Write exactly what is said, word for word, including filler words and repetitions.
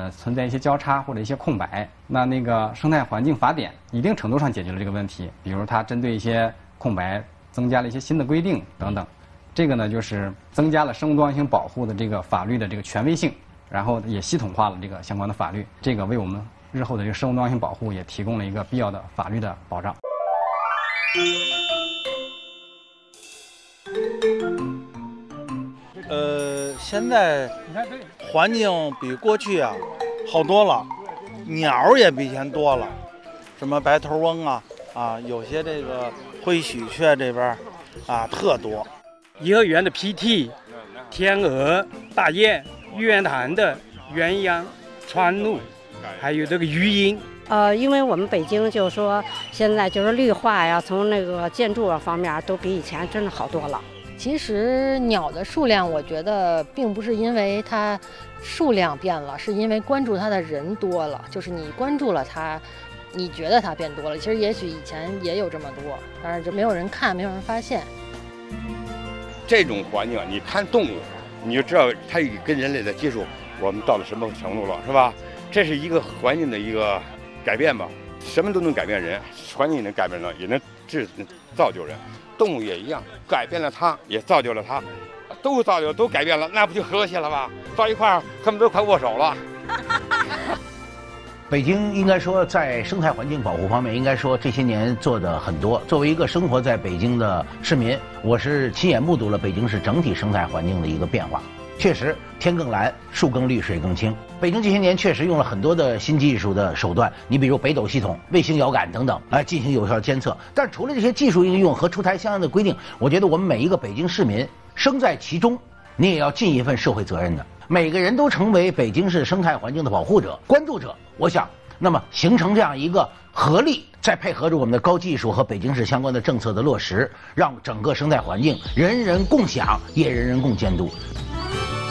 呃存在一些交叉或者一些空白。那那个生态环境法典一定程度上解决了这个问题，比如它针对一些空白增加了一些新的规定等等。这个呢就是增加了生物多样性保护的这个法律的这个权威性，然后也系统化了这个相关的法律，这个为我们日后的这个生物多样性保护也提供了一个必要的法律的保障。 呃，现在环境比过去啊好多了，鸟也比以前多了，什么白头翁啊啊，有些这个灰喜鹊这边啊特多。 颐和园的 P T、天鹅、大雁、玉渊潭的鸳鸯、川鹭，还有这个鱼鹰。 呃，因为我们北京就是说现在就是绿化呀，从那个建筑方面都比以前真的好多了。 其实鸟的数量，我觉得并不是因为它数量变了，是因为关注它的人多了。就是你关注了它，你觉得它变多了，其实也许以前也有这么多，但是就没有人看，没有人发现。 这种环境，你看动物，你就知道它跟人类的接触，我们到了什么程度了，是吧？这是一个环境的一个改变吧，什么都能改变人，环境能改变人，也能制造就人。动物也一样，改变了它，也造就了它，都造就都改变了，那不就和谐了吧？到一块儿，恨不得快握手了。 北京应该说在生态环境保护方面，应该说这些年做的很多。作为一个生活在北京的市民，我是亲眼目睹了北京市整体生态环境的一个变化。确实，天更蓝，树更绿，水更清。北京这些年确实用了很多的新技术的手段，你比如北斗系统、卫星遥感等等，来进行有效监测。但除了这些技术应用和出台相应的规定，我觉得我们每一个北京市民生在其中，你也要尽一份社会责任的。每个人都成为北京市生态环境的保护者、关注者。我想，那么形成这样一个合力，再配合着我们的高技术和北京市相关的政策的落实，让整个生态环境人人共享，也人人共监督。